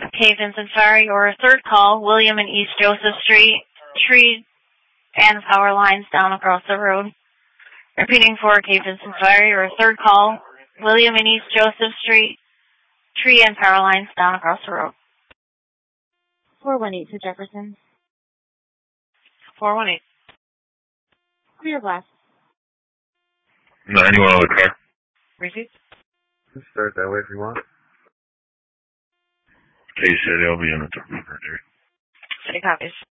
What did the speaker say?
K. Vincent Ferry, or a third call, William and East Joseph Street, tree and power lines down across the road. Repeating for K. Vincent Ferry, or a third call, William and East Joseph Street, tree and power lines down across the road. 418 to Jefferson. 418. Clear blast. 91 on the car. Receipt. Just start that way if you want. Case said I'll be in the door. City copies.